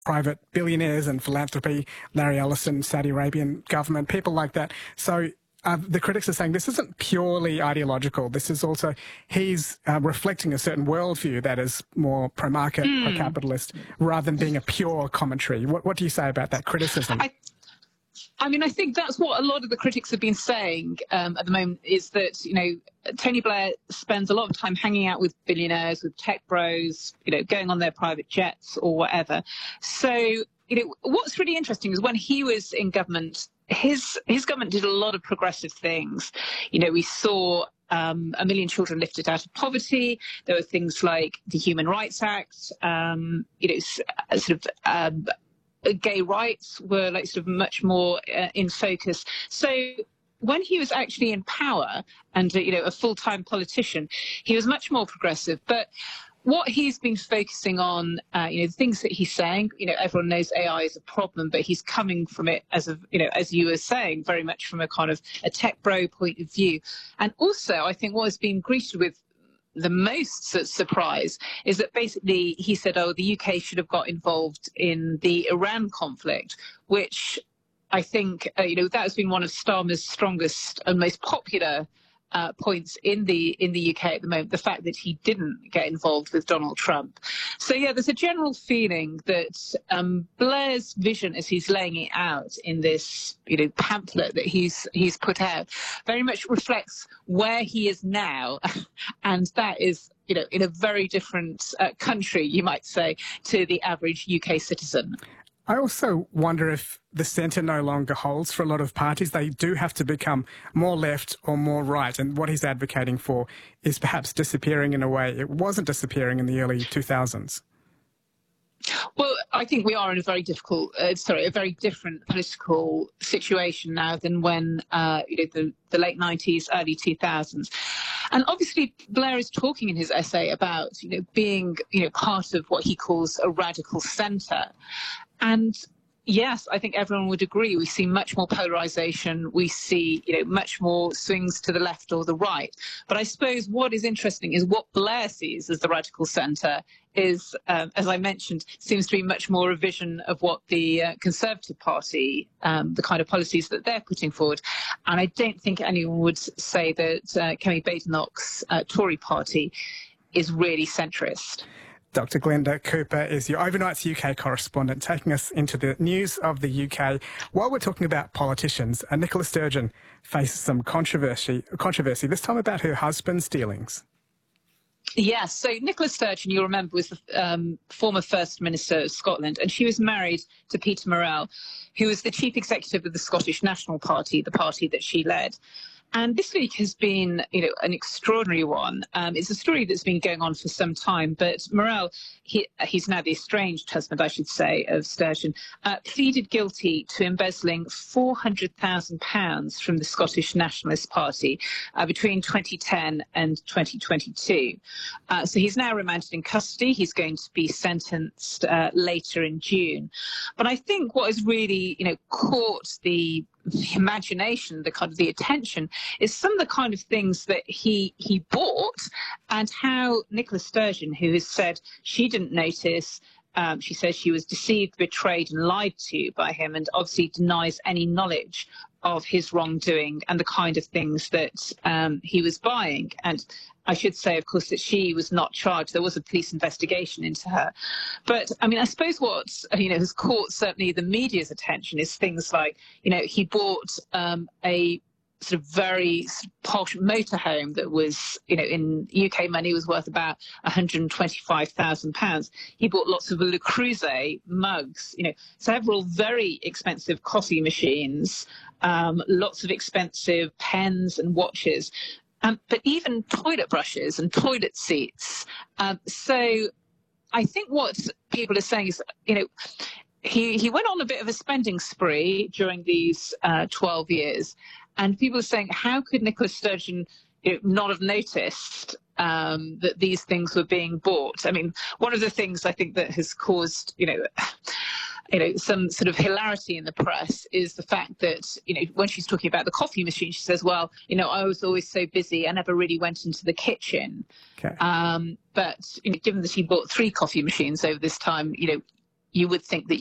private billionaires and philanthropy, Larry Ellison, Saudi Arabian government, people like that. So the critics are saying this isn't purely ideological. This is also, he's reflecting a certain worldview that is more pro-market, pro-capitalist, rather than being a pure commentary. What do you say about that criticism? I mean, I think that's what a lot of the critics have been saying at the moment, is that, Tony Blair spends a lot of time hanging out with billionaires, with tech bros, going on their private jets or whatever. So, what's really interesting is when he was in government, his government did a lot of progressive things. We saw 1 million children lifted out of poverty. There were things like the Human Rights Act, gay rights were much more in focus. So when he was actually in power and, a full-time politician, he was much more progressive. But what he's been focusing on, the things that he's saying, everyone knows AI is a problem, but he's coming from it as you were saying, very much from a kind of a tech bro point of view. And also, I think what has been greeted with the most surprise is that basically he said, the UK should have got involved in the Iran conflict, which I think, that has been one of Starmer's strongest and most popular points in the UK at the moment, the fact that he didn't get involved with Donald Trump. So, there's a general feeling that Blair's vision, as he's laying it out in this, pamphlet that he's put out, very much reflects where he is now. And that is, in a very different country, you might say, to the average UK citizen. I also wonder if the centre no longer holds for a lot of parties. They do have to become more left or more right. And what he's advocating for is perhaps disappearing in a way it wasn't disappearing in the early 2000s. Well, I think we are in a very different political situation now than when, the late 90s, early 2000s. And obviously, Blair is talking in his essay about, being, part of what he calls a radical centre. And yes, I think everyone would agree. We see much more polarisation. We see, much more swings to the left or the right. But I suppose what is interesting is what Blair sees as the radical centre is, as I mentioned, seems to be much more a vision of what the Conservative Party, the kind of policies that they're putting forward. And I don't think anyone would say that Kemi Badenoch's Tory party is really centrist. Dr. Glenda Cooper is your Overnights UK correspondent, taking us into the news of the UK. While we're talking about politicians, Nicola Sturgeon faces some controversy, this time about her husband's dealings. Yes, so Nicola Sturgeon, you'll remember, was the former First Minister of Scotland, and she was married to Peter Murrell, who was the chief executive of the Scottish National Party, the party that she led. And this week has been, an extraordinary one. It's a story that's been going on for some time, but Murrell, he's now the estranged husband, I should say, of Sturgeon, pleaded guilty to embezzling £400,000 from the Scottish Nationalist Party between 2010 and 2022. So he's now remanded in custody. He's going to be sentenced later in June. But I think what has really, caught the imagination, the attention, is some of the kind of things that he bought, and how Nicola Sturgeon, who has said she didn't notice, she says she was deceived, betrayed and lied to by him, and obviously denies any knowledge of his wrongdoing and the kind of things that he was buying. And I should say, of course, that she was not charged. There was a police investigation into her. But, I suppose what, has caught certainly the media's attention is things like, he bought a sort of very posh motorhome that was, in UK money was worth about £125,000. He bought lots of Le Creuset mugs, several very expensive coffee machines, lots of expensive pens and watches. But even toilet brushes and toilet seats. So I think what people are saying is, he went on a bit of a spending spree during these 12 years. And people are saying, how could Nicola Sturgeon not have noticed that these things were being bought? One of the things I think that has caused, some sort of hilarity in the press is the fact that, when she's talking about the coffee machine, she says, well, I was always so busy, I never really went into the kitchen. Okay. But given that she bought 3 coffee machines over this time, you would think that